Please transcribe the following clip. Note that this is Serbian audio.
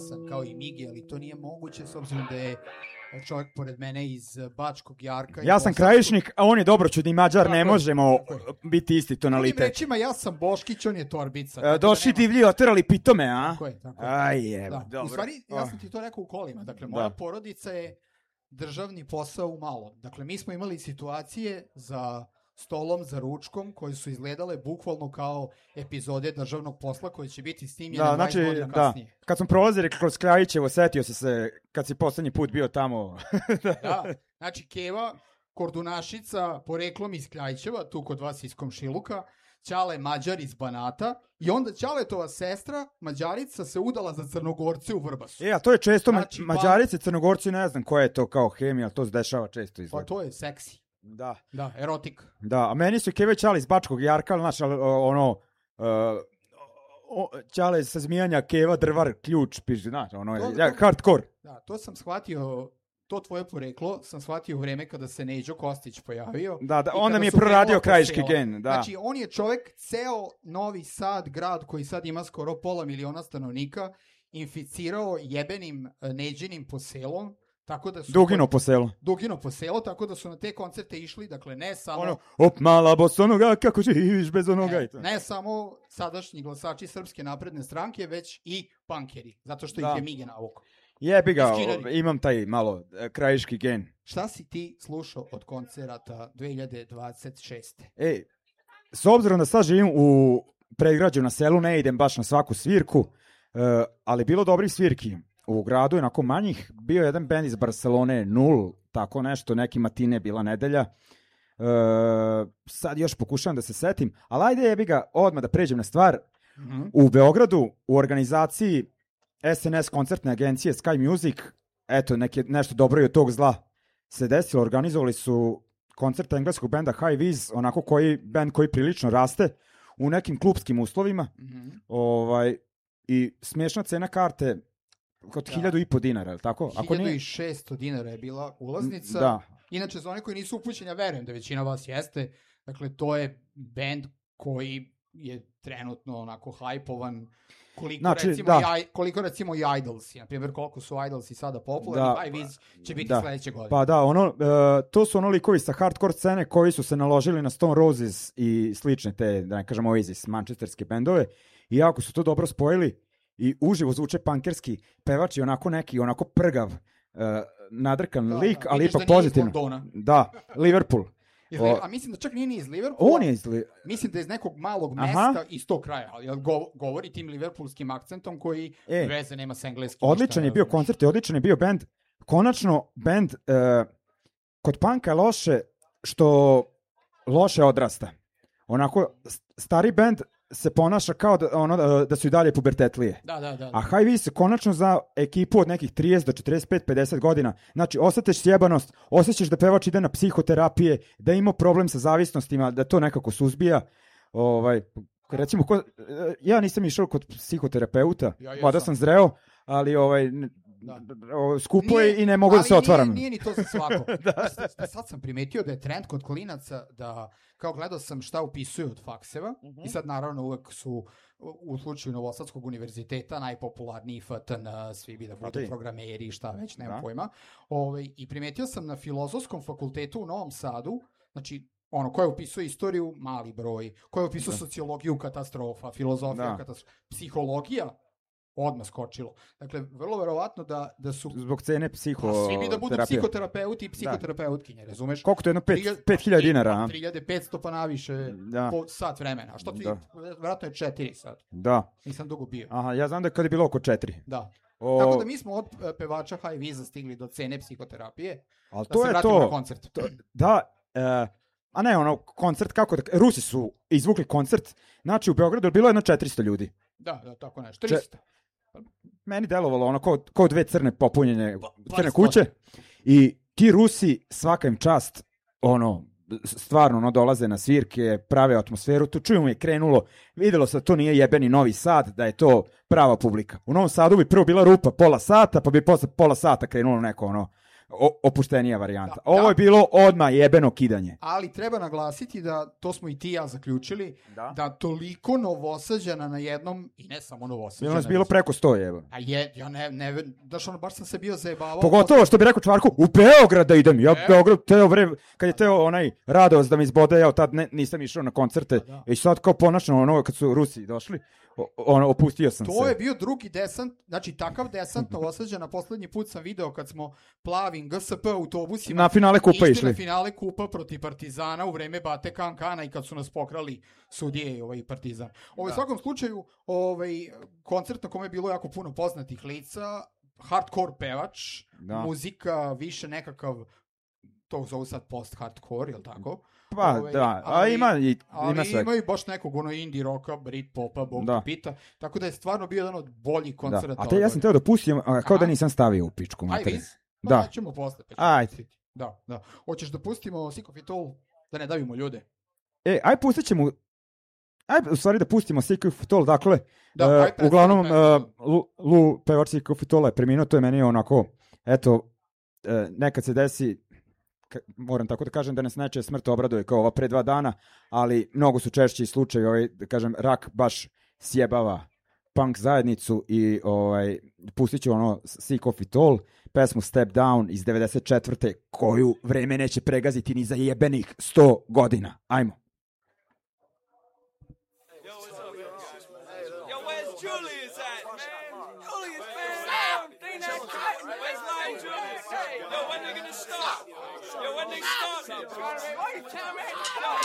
glasan kao i Migi, ali to nije moguće s obzirom da je čovjek pored mene iz Bačkog Jarka. Ja sam Krajišnik, a on je dobroćudni Mađar, ne možemo biti isti tonalitet. Drugim rečima, ja sam Boškić, on je Torbica. Došli divlji, oterali pitome, a? Tako je. Aj, dobro. U stvari, ja sam ti to rekao u kolima. Dakle, moja porodica je državni posao u malom. Dakle, mi smo imali situacije za stolom, za ručkom, koje su izgledale bukvalno kao epizode državnog posla koje će biti snimljene 20 godina kasnije. Kad smo prolazili kroz Krajićevo, setio se kad si poslednji put bio tamo. Da, znači Keva, Kordunašica, poreklom iz Krajićeva, tu kod vas iz Komšiluka, Ćale Mađar iz Banata i onda Ćaletova sestra, Mađarica, se udala za Crnogorce u Vrbasu. A to je često, znači, Mađarice, Crnogorci, ne znam koja je to kao hemija, to se dešava često izgleda. Pa to je seksi. Da, erotik. Da, a meni su Keve Ćale iz Bačkog Jarka, znaš, Ćale sa Zmijanja, Keva, Drvar, Ključ, piše, znaš, hardcore. Da, to sam shvatio, to tvoje poreklo sam shvatio u vreme kada se Neđo Kostić pojavio. Da, onda mi je proradio krajiški gen. Da. Znači, on je čovek, ceo Novi Sad, grad koji sad ima skoro 500.000 stanovnika, inficirao jebenim Neđinim poselom. Dugino po selo, tako da su na te koncerte išli, dakle ne samo... Op, mala bosonoga, kako živiš bez onoga. Ne samo sadašnji glasači Srpske napredne stranke, već i punkeri, zato što ih je Mige navukao. Jebi ga, imam taj malo krajiški gen. Šta si ti slušao od koncerata 2026. S obzirom da sad živim u predgrađu na selu, ne idem baš na svaku svirku, ali bilo dobrih svirki. U gradu je onako manjih, bio jedan band iz Barcelone, Nul, tako nešto, neki matine, bila nedelja. Sad još pokušavam da se setim, ali ajde jebi ga odmah da pređem na stvar. U Beogradu, u organizaciji SNS koncertne agencije Sky Music, eto, nešto dobro i od tog zla se desilo, organizovali su koncert engleskog benda High Viz, onako band koji prilično raste, u nekim klubskim uslovima. I smiješna cena karte kod 1.500 dinara, je li tako? 1.600 dinara je bila ulaznica. Da. Inače, za one koji nisu upućeni, ja verujem da većina vas jeste, dakle, to je band koji je trenutno onako hajpovan, koliko recimo i Idolsi, na primjer koliko su Idolsi sada popularni, High Viz će biti sledeće godine. Pa da, to su likovi sa hardcore scene koji su se naložili na Stone Roses i slične te, da ne kažem Oasis, manchesterske bendove, i jako su to dobro spojili. I uživo zvuče punkerski, pevač je onako prgav, nadrkan lik, ali ipak pozitivno. Da, Liverpool. A mislim da čak nije ni iz Liverpoola. On je iz Liverpoola. Mislim da je iz nekog malog mesta iz tog kraja, ali govori tim liverpoolskim akcentom koji veze nema s engleskim. Odličan je bio koncert i odličan je bio band. Konačno, band kod punka je loše što loše odrasta. Onako, stari band se ponaša kao da su i dalje pubertetlije. Da. A High Viz se konačno za ekipu od nekih 30 do 45-50 godina. Znači, osjećaš sjebanost, osjećaš da pevač ide na psihoterapije, da ima problem sa zavisnostima, da to nekako suzbija. Recimo, ja nisam išao kod psihoterapeuta, mada sam zreo, ali skupo je i ne mogu da se otvaram. Nije ni to za svako. Sad sam primetio da je trend kod klinaca da, kao gledao sam šta upisuju od fakseva, i sad naravno uvek su u slučaju Novosadskog univerziteta najpopularniji FTN, svi bi da budu programeri, šta već, nemam pojma. I primetio sam na Filozofskom fakultetu u Novom Sadu, znači ko je upisao istoriju, mali broj, ko je upisao sociologiju, katastrofa, filozofija, katastrofa, psihologija, odmah skočilo. Dakle, vrlo verovatno da su... Zbog cene psihoterapije. Svi bi da budu psihoterapeuti i psihoterapeutkinje, razumeš? Koliko to je 5.000 dinara? 3.500 pa naviše po sat vremena. Što ti, vjerojatno je 4 sad. Da. Nisam dugo bio. Aha, ja znam da kad je bilo oko 4. Da. Tako da mi smo od pevača High Viza stigli do cene psihoterapije. Ali to je to. Na koncert. Da, a ne, koncert kako da... Rusi su izvukli koncert, znači u Beogradu je bilo jedno 400 ljudi. Da, tako nešto. 300. Meni delovalo kao dve crne popunjene crne kuće. I ti Rusi, svaka im čast, stvarno dolaze na svirke, prave atmosferu, tu čujemo je krenulo, videlo se da to nije jebeni Novi Sad, da je to prava publika. U Novom Sadu bi prvo bila rupa pola sata, pa bi posle pola sata krenulo neko opuštenija varijanta. Ovo je bilo odmah jebeno kidanje. Ali treba naglasiti da, to smo i ti ja zaključili, da toliko Novosađana na jednom, i ne samo Novosađana. Bilo nas bilo preko 100 jeba. A ja ne, daš ono, baš sam se bio zajebavao. Pogotovo što bi rekao Čvarku, u Beograd da idem. Ja Beograd, kad je teo onaj Radost da mi izbode, ja tad nisam išao na koncerte. I sad kao ponačno, ono, kad su Rusi došli, opustio sam se. To je bio drugi desant, znači takav desant Novosađana poslednji put sam video kad smo plavim GSP autobusima na finale kupa išli. Na finale kupa protiv Partizana u vreme Bate Kankana i kad su nas pokrali sudije i Partizan. U svakom slučaju, koncert na kome je bilo jako puno poznatih lica, hardcore pevač, muzika više nekakav, to zovu sad post-hardcore, jel tako? Pa, ima sve. Ima i baš nekog indie roka, Brit popa, Bog te pita, tako da je stvarno bio jedan od boljih koncerta. A te ja sam teo da pustim, kao da nisam stavio u pičku. Ajde, da ćemo posle. Ajde. Da. Hoćeš da pustimo Sick of It All, da ne davimo ljude? Aj pustit ćemo, u stvari da pustimo Sick of It All, dakle, uglavnom, Lu, pevač Sick of It All je preminuo, to je meni onako, eto, nekad se desi, moram tako da kažem da nas nečija smrt obraduje kao ova pre 2 dana, ali mnogo su češći slučajevi, da kažem, rak baš sjebava punk zajednicu i pustit ću Sick of It All, pesmu Step Down iz 94. koju vreme neće pregaziti ni za jebenih 100 godina. Ajmo. Yo, when they gonna start? Yo, when they start? Why you tell me?